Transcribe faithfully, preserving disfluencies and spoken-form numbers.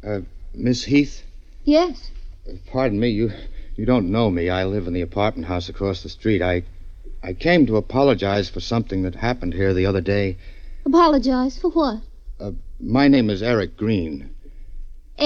Uh, Miss Heath? Yes. Uh, pardon me, you you don't know me. I live in the apartment house across the street. I I came to apologize for something that happened here the other day. Apologize for what? Uh, my name is Eric Green.